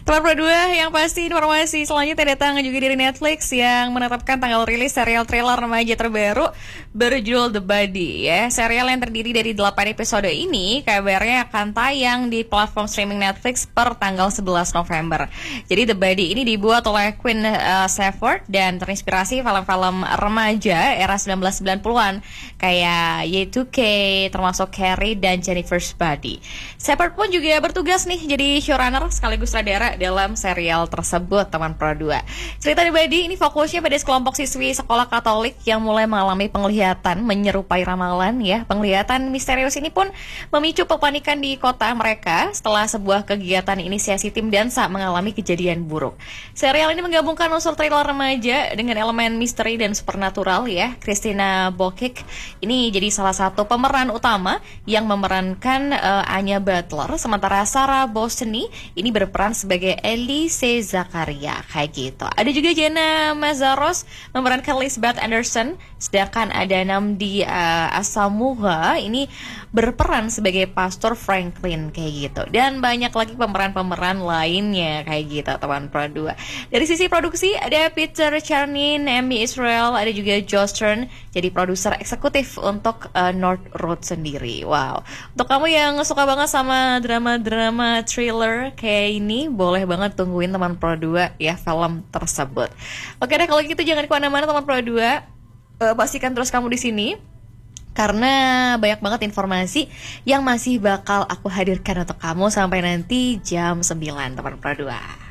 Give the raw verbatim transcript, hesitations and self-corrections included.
Teman Pro dua, yang pasti informasi selanjutnya datang juga dari Netflix yang menetapkan tanggal rilis serial trailer remaja terbaru berjudul The Buddy ya. Serial yang terdiri dari delapan episode ini kabarnya akan tayang di platform streaming Netflix per tanggal sebelas November. Jadi The Buddy ini dibuat oleh Queen uh, Seifert dan terinspirasi film-film remaja era sembilan belas sembilan puluhan kayak Y two K, termasuk Carrie dan Jennifer's Body. Seifert pun juga bertugas nih jadi showrunner sekaligus sutradara dalam serial tersebut, teman Pro dua. Cerita The Buddy ini fokusnya pada sekelompok siswi sekolah Katolik yang mulai mengalami penglihatan menyerupai ramalan ya. Penglihatan misterius ini pun memicu kepanikan di kota mereka setelah sebuah kegiatan inisiasi tim dansa mengalami kejadian buruk. Serial ini menggabungkan unsur thriller remaja dengan elemen misteri dan supernatural ya. Christina Bokik ini jadi salah satu pemeran utama yang memerankan uh, Anya Butler, sementara Sarah Bosni ini berperan sebagai Elise Zakaria kayak gitu. Ada juga Jenna Mazaros memerankan Lisbeth Anderson, sedangkan ada Namdi uh, Asamuha ini berperan sebagai Pastor Franklin kayak gitu. Dan banyak lagi pemeran-pemeran lainnya kayak gitu, teman Pro dua. Dari sisi produksi ada Peter Chernin, Amy Israel, ada juga Josh Stern jadi produser eksekutif untuk uh, North Road sendiri. Wow. Untuk kamu yang suka banget sama drama-drama thriller kayak ini, boleh banget tungguin teman Pro dua ya film tersebut. Oke deh, kalau gitu jangan kemana-mana teman Pro dua. Uh, pastikan terus kamu di sini karena banyak banget informasi yang masih bakal aku hadirkan untuk kamu sampai nanti jam sembilan teman Pro dua.